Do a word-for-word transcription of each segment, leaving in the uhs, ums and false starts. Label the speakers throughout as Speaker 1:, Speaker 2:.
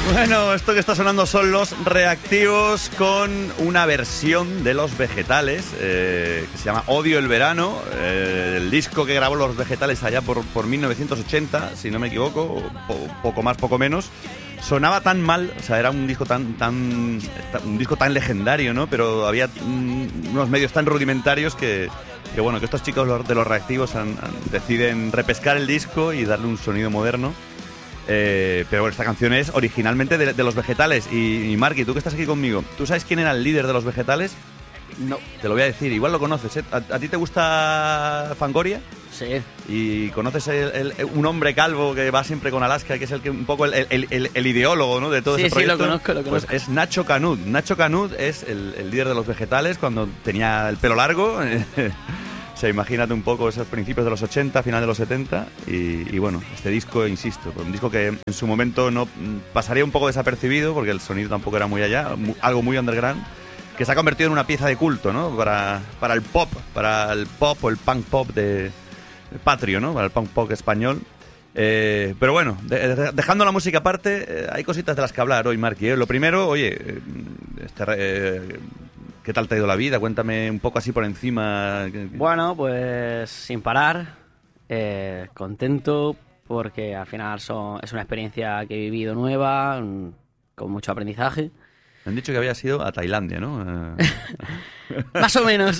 Speaker 1: Bueno, esto que está sonando son Los Reactivos con una versión de Los Vegetales eh, que se llama Odio el Verano, eh, el disco que grabó Los Vegetales allá por, por mil novecientos ochenta, si no me equivoco, po, poco más, poco menos. Sonaba tan mal, o sea, era un disco tan, tan, un disco tan legendario, ¿no? Pero había mm, unos medios tan rudimentarios que, que bueno, que estos chicos de Los Reactivos han, han, deciden repescar el disco y darle un sonido moderno. Eh, pero bueno, esta canción es originalmente de, de Los Vegetales. Y, y Marky, tú que estás aquí conmigo, ¿tú sabes quién era el líder de Los Vegetales?
Speaker 2: No.
Speaker 1: Te lo voy a decir, igual lo conoces, ¿eh? ¿A, a ti te gusta Fangoria?
Speaker 2: Sí.
Speaker 1: ¿Y conoces el, el, un hombre calvo que va siempre con Alaska, que es el que un poco el, el, el, el ideólogo, ¿no?, de todo
Speaker 2: sí,
Speaker 1: ese proyecto?
Speaker 2: Sí, lo conozco, lo conozco.
Speaker 1: Pues es Nacho Canut. Nacho Canut es el, el líder de Los Vegetales cuando tenía el pelo largo. O sea, imagínate un poco esos principios de los ochenta, final de los setenta. Y, y bueno, este disco, insisto, un disco que en su momento no pasaría un poco desapercibido porque el sonido tampoco era muy allá, muy, algo muy underground, que se ha convertido en una pieza de culto, ¿no? Para, para el pop, para el pop o el punk pop de patrio, ¿no? Para el punk pop español. Eh, pero bueno, de, de, dejando la música aparte, eh, hay cositas de las que hablar hoy, Marky, ¿eh? Lo primero, oye, este, eh, ¿qué tal te ha ido la vida? Cuéntame un poco así por encima.
Speaker 2: Bueno, pues sin parar, eh, contento porque al final son, es una experiencia que he vivido nueva, con mucho aprendizaje.
Speaker 1: Me han dicho que había ido a Tailandia, ¿no?
Speaker 2: Más o menos.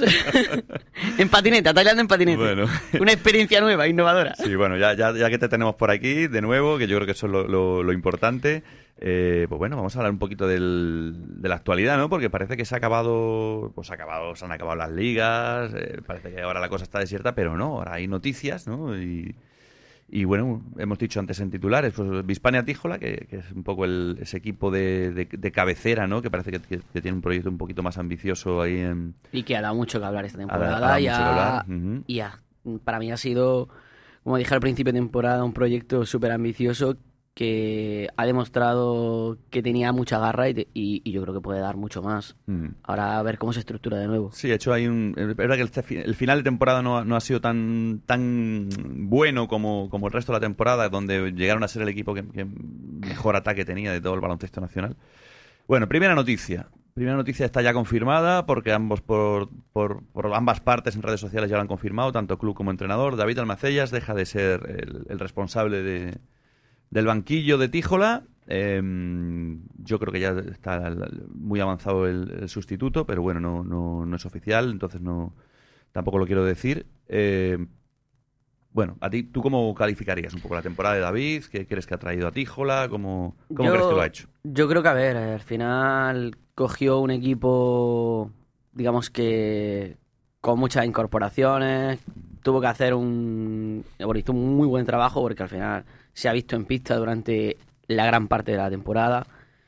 Speaker 2: En patineta, Tailandia en patineta.
Speaker 1: Bueno.
Speaker 2: Una experiencia nueva, innovadora.
Speaker 1: Sí, bueno, ya, ya, ya que te tenemos por aquí de nuevo, que yo creo que eso es lo, lo, lo importante, eh, pues bueno, vamos a hablar un poquito del, de la actualidad, ¿no? Porque parece que se ha acabado, pues ha acabado, se han acabado las ligas, eh, parece que ahora la cosa está desierta, pero no, ahora hay noticias, ¿no? Y... Y bueno, hemos dicho antes en titulares, pues Bispania Tíjola, que, que es un poco el, ese equipo de, de, de cabecera, ¿no? Que parece que, que, que tiene un proyecto un poquito más ambicioso ahí en...
Speaker 2: Y que ha dado mucho que hablar esta temporada.
Speaker 1: Ha dado, ha dado
Speaker 2: y,
Speaker 1: mucho
Speaker 2: ha,
Speaker 1: que hablar. Uh-huh.
Speaker 2: y ha, para mí ha sido, como dije al principio de temporada, un proyecto súper ambicioso que ha demostrado que tenía mucha garra y, te, y, y yo creo que puede dar mucho más. Mm. Ahora a ver cómo se estructura de nuevo.
Speaker 1: Sí, de hecho hay un... Es verdad que el, el final de temporada no, no ha sido tan tan bueno como, como el resto de la temporada, donde llegaron a ser el equipo que, que mejor ataque tenía de todo el baloncesto nacional. Bueno, primera noticia. Primera noticia está ya confirmada porque ambos por, por, por ambas partes en redes sociales ya lo han confirmado, tanto club como entrenador. David Almacellas deja de ser el, el responsable de... del banquillo de Tíjola. Eh, yo creo que ya está muy avanzado el, el sustituto, pero bueno, no, no, no es oficial, entonces no tampoco lo quiero decir. Eh, bueno, a ti, ¿tú cómo calificarías un poco la temporada de David? ¿Qué crees que ha traído a Tíjola? ¿Cómo, cómo
Speaker 2: yo,
Speaker 1: crees que lo ha hecho?
Speaker 2: Yo creo que, a ver, al final cogió un equipo, digamos que con muchas incorporaciones, tuvo que hacer un... Bueno, hizo un muy buen trabajo porque al final se ha visto en pista durante la gran parte de la temporada.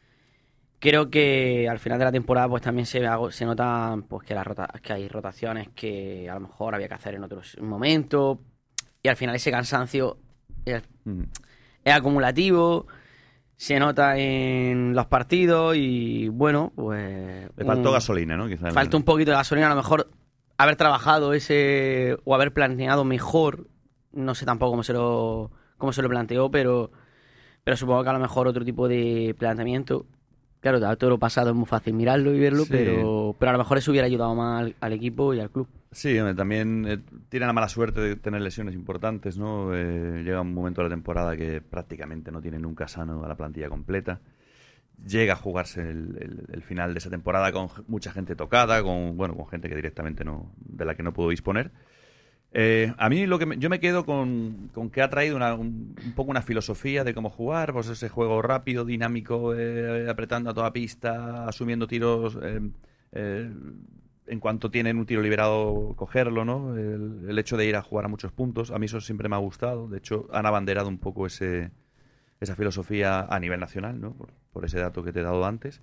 Speaker 2: Creo que al final de la temporada pues también se, se nota pues, que, la rota, que hay rotaciones que a lo mejor había que hacer en otros momentos y al final ese cansancio es, mm. es acumulativo, se nota en los partidos y bueno, pues...
Speaker 1: Le faltó
Speaker 2: un,
Speaker 1: gasolina, ¿no? Quizá
Speaker 2: falta un poquito de gasolina, a lo mejor haber trabajado ese o haber planeado mejor, no sé tampoco cómo se lo... cómo se lo planteó, pero pero supongo que a lo mejor otro tipo de planteamiento. Claro, todo lo pasado es muy fácil mirarlo y verlo, sí. pero pero a lo mejor eso hubiera ayudado más al, al equipo y al club.
Speaker 1: Sí, también eh, tiene la mala suerte de tener lesiones importantes, ¿no? Eh, llega un momento de la temporada que prácticamente no tiene nunca sano a la plantilla completa. Llega a jugarse el, el, el final de esa temporada con mucha gente tocada, con bueno con gente que directamente no de la que no pudo disponer. Eh, a mí lo que me, yo me quedo con, con que ha traído una, un, un poco una filosofía de cómo jugar, pues ese juego rápido, dinámico, eh, apretando a toda pista, asumiendo tiros, eh, eh, en cuanto tienen un tiro liberado, cogerlo, ¿no? El, el hecho de ir a jugar a muchos puntos, a mí eso siempre me ha gustado. De hecho, han abanderado un poco ese, esa filosofía a nivel nacional, ¿no? Por, por ese dato que te he dado antes.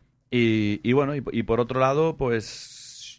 Speaker 1: Y, y bueno, y, y por otro lado, pues...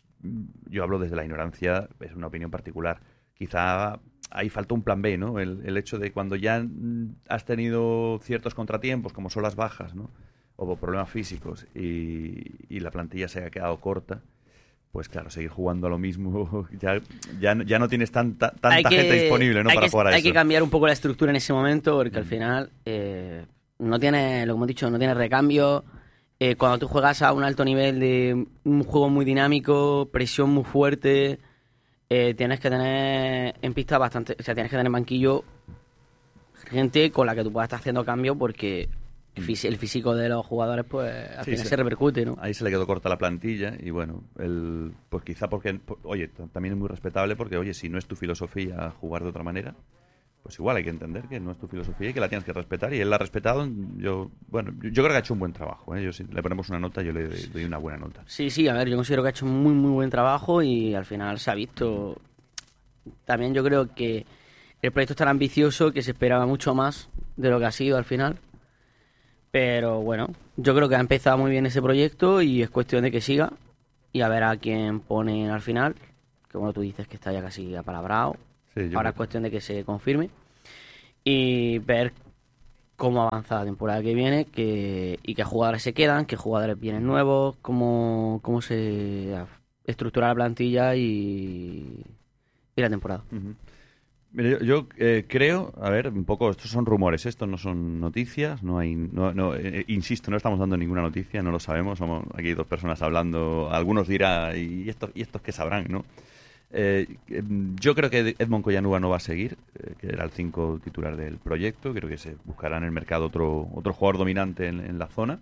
Speaker 1: yo hablo desde la ignorancia, es una opinión particular. Quizá ahí faltó un plan B, ¿no? El, el hecho de cuando ya has tenido ciertos contratiempos, como son las bajas, ¿no? O problemas físicos, y, y la plantilla se ha quedado corta, pues claro, seguir jugando a lo mismo, ya, ya, ya no tienes tanta, tanta
Speaker 2: que,
Speaker 1: gente disponible, ¿no? Para
Speaker 2: que,
Speaker 1: jugar a
Speaker 2: hay
Speaker 1: eso.
Speaker 2: Hay que cambiar un poco la estructura en ese momento, porque mm. al final... Eh, no tiene, lo que hemos dicho, no tiene recambio. Eh, cuando tú juegas a un alto nivel de un juego muy dinámico, presión muy fuerte, eh, tienes que tener en pista bastante, o sea, tienes que tener en banquillo gente con la que tú puedas estar haciendo cambios porque el, fí- el físico de los jugadores, pues, al
Speaker 1: Sí,
Speaker 2: final
Speaker 1: sí.
Speaker 2: se repercute, ¿no?
Speaker 1: Ahí se le quedó corta la plantilla y bueno, el, pues quizá porque, por- oye, t- también es muy respetable porque, oye, si no es tu filosofía jugar de otra manera, pues igual hay que entender que no es tu filosofía y que la tienes que respetar y él la ha respetado. Yo, bueno, yo, yo creo que ha hecho un buen trabajo, ¿eh? Yo, si le ponemos una nota, yo le doy, doy una buena nota.
Speaker 2: Sí, sí, a ver, yo considero que ha hecho muy, muy buen trabajo y al final se ha visto. También yo creo que el proyecto es tan ambicioso que se esperaba mucho más de lo que ha sido al final. Pero bueno, yo creo que ha empezado muy bien ese proyecto y es cuestión de que siga y a ver a quién pone al final, que como tú dices que está ya casi apalabrado.
Speaker 1: Sí, yo
Speaker 2: Ahora es
Speaker 1: creo-
Speaker 2: cuestión de que se confirme y ver cómo avanza la temporada que viene que, y qué jugadores se quedan, qué jugadores vienen nuevos, cómo, cómo se estructura la plantilla y, y la temporada.
Speaker 1: Ujú. Mira, yo, yo, eh, creo, a ver, un poco, estos son rumores, estos no son noticias, no hay, no, no, eh, insisto, no estamos dando ninguna noticia, no lo sabemos, somos aquí dos personas hablando, algunos dirán, ¿y estos, y estos qué sabrán, no? Eh, em, yo creo que Edmond Collanueva no va a seguir, eh, que era el cinco titular del proyecto, creo que se buscará en el mercado otro, otro jugador dominante en, en la zona.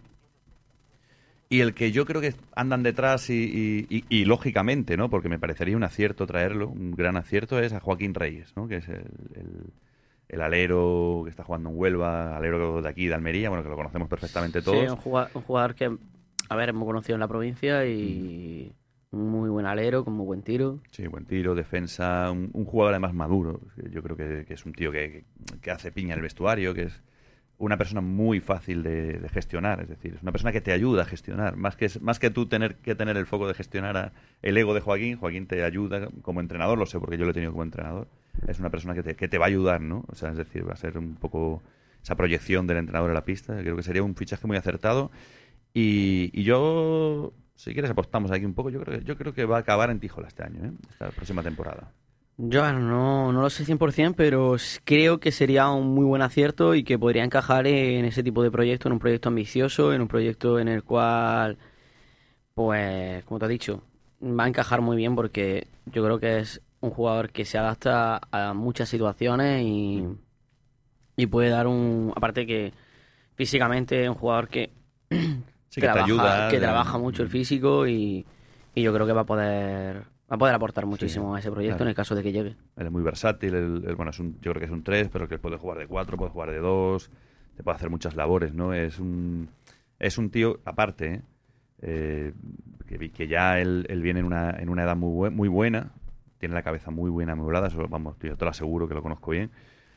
Speaker 1: Y el que yo creo que andan detrás y, y- y- y lógicamente, ¿no? Porque me parecería un acierto traerlo, un gran acierto, es a Joaquín Reyes, ¿no? Que es el, el- el alero que está jugando en Huelva, alero de aquí, de Almería, bueno, que lo conocemos perfectamente
Speaker 2: Sí,
Speaker 1: todos.
Speaker 2: un jugador, un jugador que, a ver, hemos conocido en la provincia y un muy buen alero, con muy buen tiro.
Speaker 1: Sí, buen tiro, defensa, un, un jugador además maduro. Yo creo que, que es un tío que, que hace piña en el vestuario, que es una persona muy fácil de, de gestionar, es decir, es una persona que te ayuda a gestionar, más que más que tú tener que tener el foco de gestionar a- el ego de Joaquín, Joaquín te ayuda como entrenador, lo sé porque yo lo he tenido como entrenador, es una persona que te, que te va a ayudar, ¿no? O sea, es decir, va a ser un poco esa proyección del entrenador en la pista, creo que sería un fichaje muy acertado y, y yo, si quieres apostamos aquí un poco, yo creo, que- yo creo que va a acabar en Tijola este año, ¿eh? Esta próxima temporada.
Speaker 2: Yo bueno, no, no lo sé cien por ciento, pero s- creo que sería un muy buen acierto y que podría encajar en ese tipo de proyecto, en un proyecto ambicioso, en un proyecto en el cual, pues, como te he dicho, va a encajar muy bien porque yo creo que es un jugador que se adapta a muchas situaciones y, y puede dar un... Aparte que físicamente es un jugador que
Speaker 1: Sí, que te
Speaker 2: trabaja,
Speaker 1: ayuda.
Speaker 2: que
Speaker 1: eh,
Speaker 2: trabaja mucho el físico y, y yo creo que va a poder, va a poder aportar
Speaker 1: sí,
Speaker 2: muchísimo a ese proyecto
Speaker 1: claro.
Speaker 2: en el caso de que llegue.
Speaker 1: Él es muy versátil, él- él, bueno, es un, yo creo que es un tres, pero que puede jugar de cuatro, puede jugar de dos, te puede hacer muchas labores, ¿no? Es un, es un tío, aparte, ¿eh? Eh, que, vi- que ya él, él viene en una, en una edad muy, bue- muy buena, tiene la cabeza muy buena amueblada, eso, vamos, yo te lo aseguro que lo conozco bien.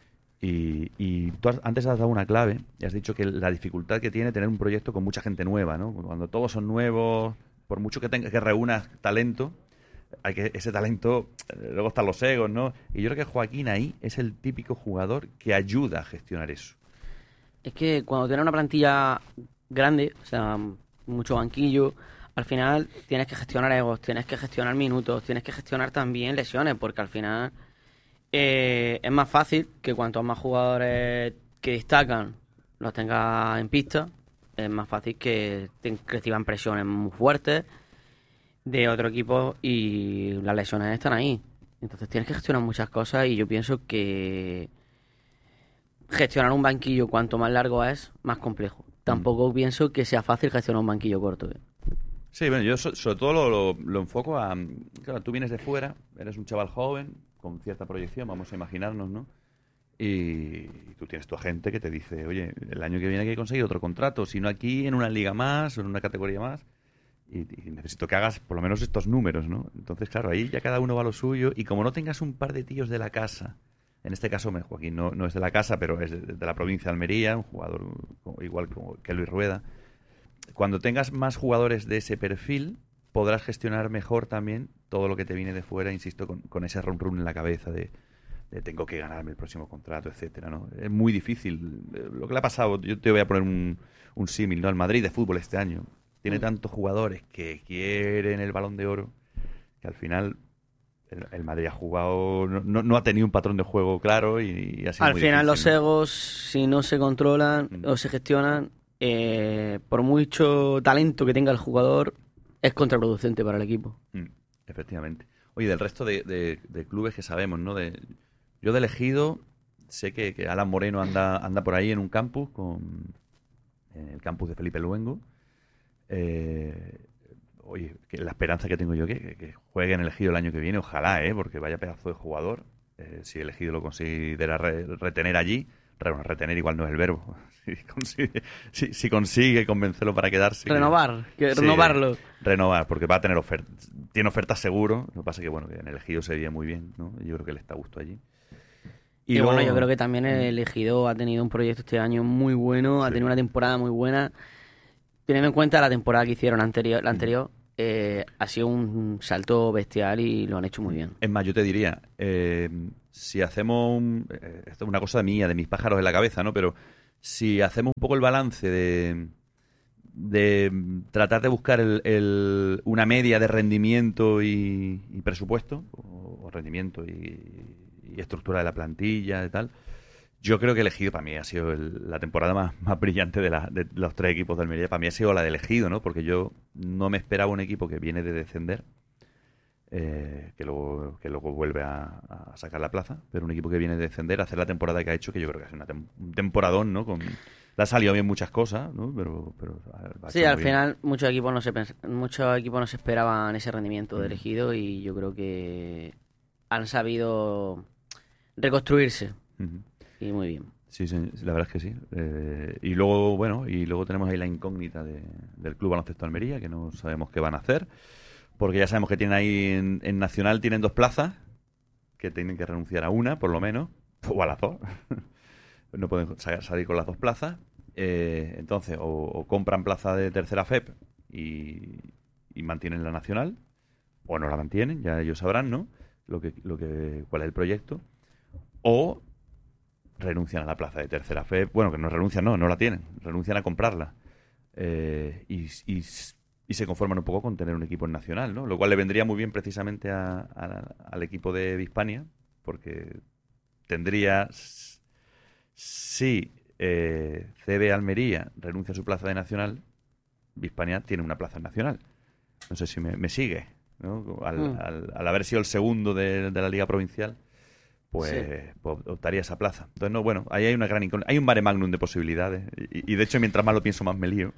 Speaker 1: Y, y tú has- antes has dado una clave y has dicho que la dificultad que tiene tener un proyecto con mucha gente nueva, ¿no? Cuando todos son nuevos, por mucho que tenga que reúnas talento, hay que ese talento, eh, luego están los egos, ¿no? Y yo creo que Joaquín ahí es el típico jugador que ayuda a gestionar eso.
Speaker 2: Es que cuando tienes una plantilla grande, o sea, mucho banquillo, al final tienes que gestionar egos, tienes que gestionar minutos, tienes que gestionar también lesiones, porque al final eh, es más fácil que cuantos más jugadores que destacan los tengas en pista, es más fácil que te reciban presiones muy fuertes de otro equipo y las lesiones están ahí. Entonces tienes que gestionar muchas cosas y yo pienso que gestionar un banquillo cuanto más largo es, más complejo. Tampoco pienso que sea fácil gestionar un banquillo corto. ¿eh?
Speaker 1: Sí, bueno, yo so- sobre todo lo, lo- lo enfoco a... Claro, tú vienes de fuera, eres un chaval joven, con cierta proyección, vamos a imaginarnos, ¿no? Y, y tú tienes tu agente que te dice, oye, el año que viene hay que conseguir otro contrato, si no aquí, en una liga más o en una categoría más. Y, y necesito que hagas por lo menos estos números, ¿no? Entonces, claro, ahí ya cada uno va a lo suyo. Y como no tengas un par de tíos de la casa, en este caso, me- Joaquín no, no es de la casa, pero es de, de la provincia de Almería, un jugador como- igual como que Luis Rueda. Cuando tengas más jugadores de ese perfil, podrás gestionar mejor también todo lo que te viene de fuera, insisto, con, con ese run run en la cabeza de, de tengo que ganarme el próximo contrato, etcétera, ¿no? Es muy difícil. Eh, Lo que le ha pasado, yo te voy a poner un, un símil, ¿no? Al Madrid de fútbol este año. Tiene tantos jugadores que quieren el Balón de Oro que al final el, el Madrid ha jugado, no, no ha tenido un patrón de juego claro y, y ha sido
Speaker 2: Al
Speaker 1: muy
Speaker 2: final
Speaker 1: difícil,
Speaker 2: los
Speaker 1: ¿no?
Speaker 2: egos, si no se controlan
Speaker 1: Mm.
Speaker 2: o se gestionan, eh, por mucho talento que tenga el jugador, es contraproducente para el equipo.
Speaker 1: Mm, efectivamente. Oye, del resto de, de- de clubes que sabemos, ¿no? De, yo de elegido sé que, que Alan Moreno anda, anda por ahí en un campus, con en el campus de Felipe Luengo. Eh, oye, que la esperanza que tengo yo que, que, que juegue en elegido el año que viene, ojalá, ¿eh? Porque vaya pedazo de jugador. Eh, si elegido lo considera re- retener allí, re- bueno, retener igual no es el verbo. Si consigue, si, si consigue convencerlo para quedarse. que-
Speaker 2: Renovar, que
Speaker 1: Sí,
Speaker 2: renovarlo.
Speaker 1: renovar, porque va a tener ofertas. Tiene ofertas seguro. Lo que pasa es que, bueno, que en el Ejido se veía muy bien, ¿no? Yo creo que le está a gusto allí.
Speaker 2: Y,
Speaker 1: luego-
Speaker 2: bueno, yo creo que también el Ejido ha tenido un proyecto este año muy bueno, ha
Speaker 1: Sí.
Speaker 2: tenido una temporada muy buena. Teniendo en cuenta la temporada que hicieron anterior, la anterior, eh, ha sido un salto bestial y lo han hecho muy bien.
Speaker 1: Es más, yo te diría, eh, si hacemos un- eh, esto es una cosa mía, de mis pájaros en la cabeza, ¿no? Pero si hacemos un poco el balance de, de tratar de buscar el- el- una media de rendimiento y, y presupuesto, o, o rendimiento y, y estructura de la plantilla y tal, yo creo que elegido para mí ha sido el- la temporada más, más brillante de, la- de los tres equipos de Almería. Para mí ha sido la de elegido, ¿no? Porque yo no me esperaba un equipo que viene de descender, eh, que, luego, que luego vuelve a, a sacar la plaza, pero un equipo que viene de descender, a hacer la temporada que ha hecho, que yo creo que es una tem- un temporadón, ¿no? Con, le ha salido bien muchas cosas, ¿no? Pero, pero ha- ha
Speaker 2: Sí,
Speaker 1: hecho
Speaker 2: al
Speaker 1: muy bien.
Speaker 2: final muchos equipos no se pens- muchos equipos no se esperaban ese rendimiento de
Speaker 1: Mm.
Speaker 2: elegido y yo creo que han sabido reconstruirse
Speaker 1: Ujú.
Speaker 2: y muy bien.
Speaker 1: Sí, sí, la verdad es que sí. Eh, y luego, bueno, y luego tenemos ahí la incógnita de- del Club Baloncesto Almería, que no sabemos qué van a hacer, porque ya sabemos que tienen ahí en, en Nacional tienen dos plazas, que tienen que renunciar a una, por lo menos, o a las dos. No pueden sa- salir con las dos plazas. Eh, entonces, o, o compran plaza de tercera F E P y, y mantienen la Nacional, o no la mantienen, ya ellos sabrán, ¿no? Lo que, lo que, cuál es el proyecto. O renuncian a la plaza de tercera F E P. Bueno, que no renuncian, no, no la tienen. Renuncian a comprarla. Eh, y, y, y se conforman un poco con tener un equipo en Nacional, ¿no? Lo cual le vendría muy bien precisamente a- a- al equipo de Hispania, porque tendría... Si eh, C B Almería renuncia a su plaza de Nacional, Hispania tiene una plaza en Nacional. No sé si me, me sigue, ¿no? Al,
Speaker 2: Mm.
Speaker 1: al- al haber sido el segundo de, de la Liga Provincial, pues,
Speaker 2: Sí.
Speaker 1: pues optaría a esa plaza. Entonces, no, bueno, ahí hay una gran incógnita. Hay un mare magnum de posibilidades. Y, y de hecho, mientras más lo pienso, más me lío.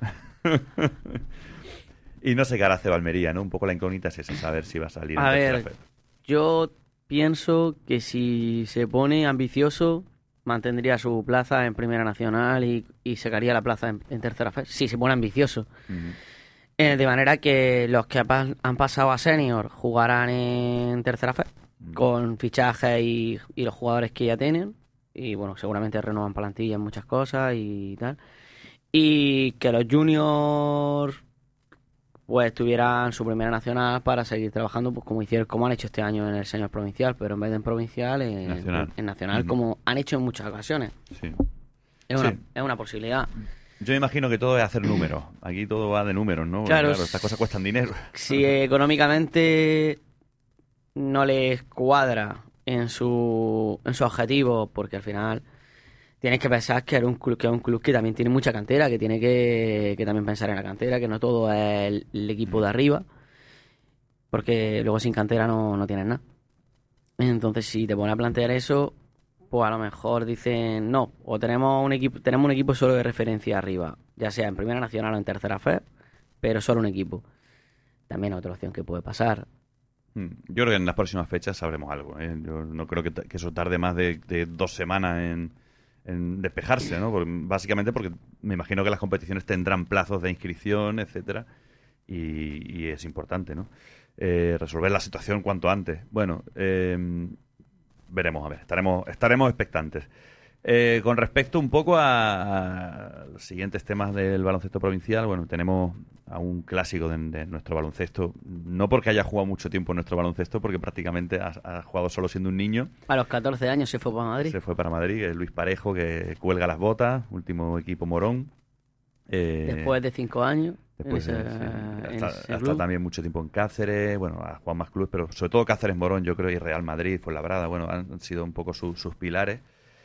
Speaker 1: Y no sé qué hará C B Almería, ¿no? Un poco la incógnita es esa, saber si va a salir
Speaker 2: A
Speaker 1: en tercera
Speaker 2: ver,
Speaker 1: F E P.
Speaker 2: yo pienso que si se pone ambicioso, mantendría su plaza en Primera Nacional y, y sacaría la plaza en, en Tercera F E P. Si se pone ambicioso.
Speaker 1: Ujú.
Speaker 2: Eh, de manera que los que pa- han pasado a Senior jugarán en Tercera F E P
Speaker 1: Mm.
Speaker 2: con fichajes y, y los jugadores que ya tienen. Y bueno, seguramente renuevan plantilla en muchas cosas y tal. Y que los juniors pues tuvieran su primera nacional para seguir trabajando pues como hicieron, como han hecho este año en el Senior Provincial, pero en vez de en provincial, en
Speaker 1: Nacional.
Speaker 2: en nacional,
Speaker 1: Ujú.
Speaker 2: como han hecho en muchas ocasiones.
Speaker 1: Sí.
Speaker 2: Es una,
Speaker 1: Sí.
Speaker 2: es una posibilidad.
Speaker 1: Yo me imagino que todo es hacer números. Aquí todo va de números, ¿no? Porque,
Speaker 2: Claro,
Speaker 1: claro, estas cosas cuestan dinero.
Speaker 2: Si económicamente no les cuadra en su, en su objetivo, porque al final tienes que pensar que es un club que es un club que también tiene mucha cantera, que tiene que, que también pensar en la cantera, que no todo es el, el equipo de arriba, porque luego sin cantera no, no tienes nada. Entonces, si te pones a plantear eso, pues a lo mejor dicen, no, o tenemos un equipo, tenemos un equipo solo de referencia arriba, ya sea en Primera Nacional o en Tercera F E P, pero solo un equipo. También es otra opción que puede pasar.
Speaker 1: Mm, Yo creo que en las próximas fechas sabremos algo, ¿eh? Yo no creo que, ta- que eso tarde más de, de dos semanas en, en despejarse, ¿no? Porque- básicamente porque me imagino que las competiciones tendrán plazos de inscripción, etcétera, y, y es importante, ¿no? Eh, resolver la situación cuanto antes. Bueno, eh, veremos, a ver, estaremos, estaremos expectantes. Eh, con respecto un poco a, a los siguientes temas del baloncesto provincial, bueno, tenemos a un clásico de, de nuestro baloncesto, no porque haya jugado mucho tiempo en nuestro baloncesto, porque prácticamente ha, ha jugado solo siendo un niño.
Speaker 2: A los catorce años se fue para Madrid.
Speaker 1: Se fue para Madrid, que es Luis Parejo, que cuelga las botas, último equipo morón. Eh,
Speaker 2: Después de cinco años.
Speaker 1: Después
Speaker 2: ese,
Speaker 1: eh, sí, ha
Speaker 2: en
Speaker 1: estado-
Speaker 2: ese
Speaker 1: ha estado
Speaker 2: club.
Speaker 1: también mucho tiempo en Cáceres, bueno, ha jugado más clubes, pero sobre todo Cáceres, Morón, yo creo, y Real Madrid, Fuenlabrada, bueno, han sido un poco su- sus pilares.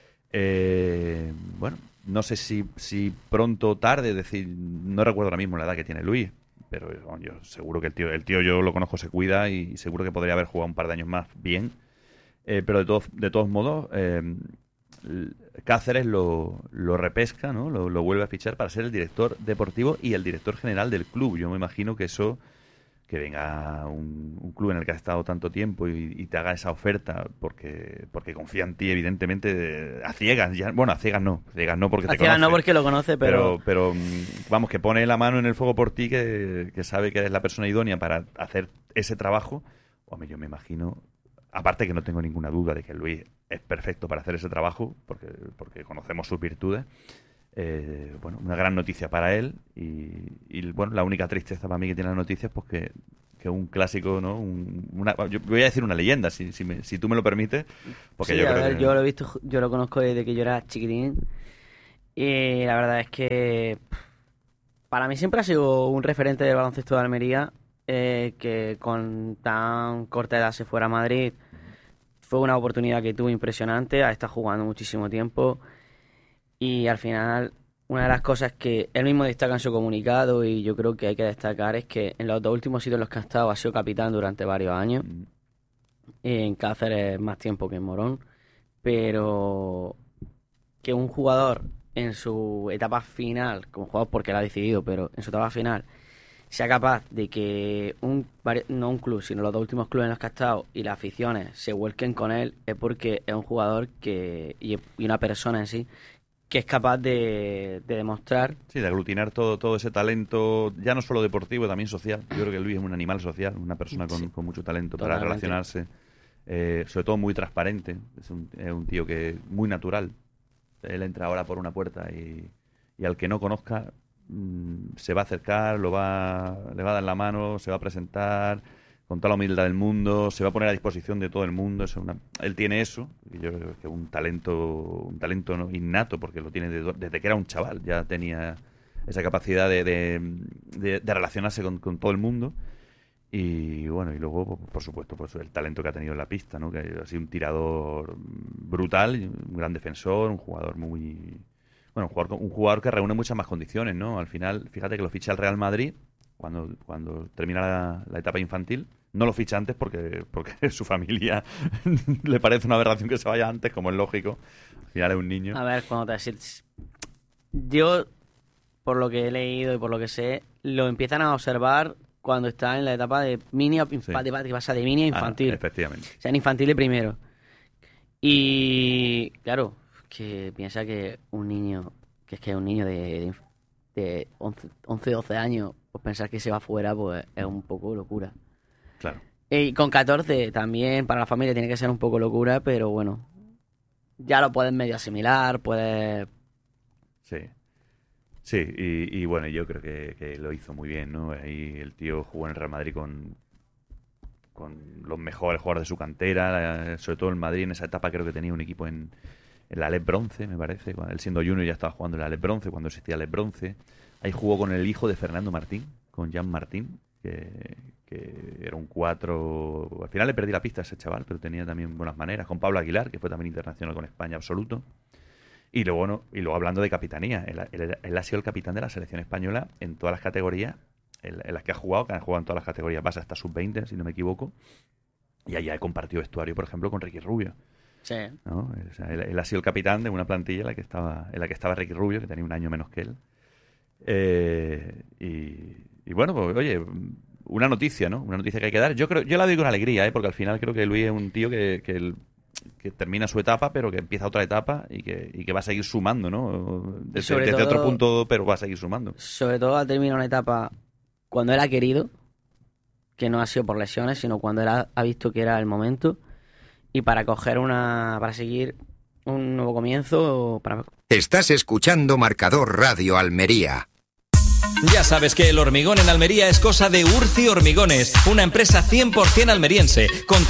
Speaker 1: Eh, bueno, no sé si, si pronto o tarde, es decir, no recuerdo ahora mismo la edad que tiene Luis, pero bueno, yo seguro que el tío, el tío yo lo conozco, se cuida y seguro que podría haber jugado un par de años más bien. Eh, pero de todos, de todos modos, eh, Cáceres lo, lo repesca, ¿no? Lo, lo vuelve a fichar para ser el director deportivo y el director general del club. Yo me imagino que eso, que venga un, un club en el que has estado tanto tiempo y, y te haga esa oferta porque porque confía en ti, evidentemente, a ciegas. Ya, bueno, a ciegas no, a ciegas no porque te
Speaker 2: Hacía
Speaker 1: conoce.
Speaker 2: no porque lo conoce, pero...
Speaker 1: Pero, pero mm, vamos, que pone la mano en el fuego por ti, que, que sabe que eres la persona idónea para hacer ese trabajo. Hombre, yo me imagino, aparte que no tengo ninguna duda de que Luis es perfecto para hacer ese trabajo, porque, porque conocemos sus virtudes. Eh, bueno, una gran noticia para él y, y, bueno, la única tristeza para mí que tiene la noticia es pues que, que un clásico, ¿no? Un, una, yo voy a decir una leyenda, si, si, me, si tú me lo permites, porque
Speaker 2: Sí,
Speaker 1: yo
Speaker 2: a
Speaker 1: creo
Speaker 2: ver,
Speaker 1: que...
Speaker 2: yo lo he visto, yo lo conozco desde que yo era chiquitín y la verdad es que para mí siempre ha sido un referente del baloncesto de Almería, eh, que con tan corta edad se fuera a Madrid. Fue una oportunidad que tuvo impresionante, ha estado jugando muchísimo tiempo y al final una de las cosas que él mismo destaca en su comunicado y yo creo que hay que destacar es que en los dos últimos sitios en los que ha estado ha sido capitán durante varios años. En Cáceres más tiempo que en Morón, pero que un jugador en su etapa final, como jugador porque lo ha decidido, pero en su etapa final sea capaz de que un vari- no un club, sino los dos últimos clubes en los que ha estado y las aficiones se vuelquen con él, es porque es un jugador que y, y una persona en sí que es capaz de, de demostrar.
Speaker 1: Sí, de aglutinar todo, todo ese talento, ya no solo deportivo, también social. Yo creo que Luis es un animal social, una persona con,
Speaker 2: Sí,
Speaker 1: con mucho talento
Speaker 2: totalmente.
Speaker 1: para relacionarse, eh, sobre todo muy transparente. Es un, es un tío que muy natural. Él entra ahora por una puerta y, y al que no conozca mmm, se va a acercar, lo va, le va a dar la mano, se va a presentar con toda la humildad del mundo, se va a poner a disposición de todo el mundo. Es una, él tiene eso, y yo creo que un talento, un talento ¿no? innato, porque lo tiene de, desde que era un chaval, ya tenía esa capacidad de, de, de, de relacionarse con, con todo el mundo. Y bueno, y luego, por supuesto, pues el talento que ha tenido en la pista, ¿no? Que ha sido un tirador brutal, un gran defensor, un jugador muy... Bueno, un jugador, un jugador que reúne muchas más condiciones, ¿no? Al final, fíjate que lo ficha el Real Madrid cuando, cuando termina la, la etapa infantil. No lo ficha antes porque, porque su familia le parece una aberración que se vaya antes, como es lógico. Al final es un niño.
Speaker 2: A ver, cuando te decís... Yo, por lo que he leído y por lo que sé, lo empiezan a observar cuando está en la etapa de mini,
Speaker 1: Sí.
Speaker 2: que pasa de mini a infantil.
Speaker 1: Ah, efectivamente.
Speaker 2: O sea, en infantil primero. Y claro, que piensa que un niño, que es que un niño de, de, de once, doce años, pues pensar que se va fuera, pues es un poco locura.
Speaker 1: Claro.
Speaker 2: Y con catorce también para la familia tiene que ser un poco locura, pero bueno, ya lo puedes medio asimilar, puedes...
Speaker 1: Sí. Sí, y, y bueno, yo creo que, que lo hizo muy bien, ¿no? Ahí el tío jugó en el Real Madrid con, con los mejores jugadores de su cantera, sobre todo en Madrid en esa etapa creo que tenía un equipo en, en la Alep Bronce, me parece. Cuando él siendo junior ya estaba jugando en la Alep Bronce, cuando existía Alep Bronce. Ahí jugó con el hijo de Fernando Martín, con Jan Martín, que, que era un cuatro... Al final le perdí la pista a ese chaval, pero tenía también buenas maneras. Con Pablo Aguilar, que fue también internacional con España absoluto. Y luego, no, y luego hablando de capitanía, él, él, él ha sido el capitán de la selección española en todas las categorías en, en las que ha jugado, que han jugado en todas las categorías base hasta sub veinte, si no me equivoco. Y allá he compartido vestuario, por ejemplo, con Ricky Rubio.
Speaker 2: Sí.
Speaker 1: ¿No? O sea, él, él ha sido el capitán de una plantilla en la que estaba, en la que estaba Ricky Rubio, que tenía un año menos que él. Eh, y, y bueno, pues oye, una noticia, ¿no? Una noticia que hay que dar. Yo creo, yo la doy con alegría, ¿eh? Porque al final creo que Luis es un tío que, que, el, que termina su etapa, pero que empieza otra etapa y que, y que va a seguir sumando, ¿no? Desde, desde
Speaker 2: todo,
Speaker 1: otro punto, pero va a seguir sumando.
Speaker 2: Sobre todo ha terminado una etapa cuando él ha querido, que no ha sido por lesiones, sino cuando él ha, ha visto que era el momento, y para coger una, para seguir un nuevo comienzo, para...
Speaker 3: Estás escuchando Marcador Radio Almería.
Speaker 4: Ya sabes que el hormigón en Almería es cosa de Urci Hormigones, una empresa cien por ciento almeriense, con